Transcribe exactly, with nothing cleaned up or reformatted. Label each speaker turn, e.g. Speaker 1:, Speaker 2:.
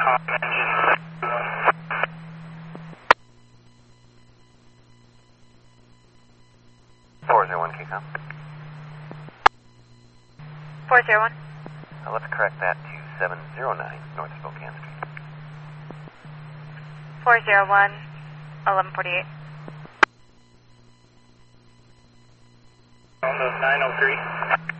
Speaker 1: four zero one, K COM.
Speaker 2: four zero one.
Speaker 1: Uh, let's correct that to seven zero nine North Spokane Street.
Speaker 2: four zero one, eleven forty-eight.
Speaker 3: Almost nine oh three.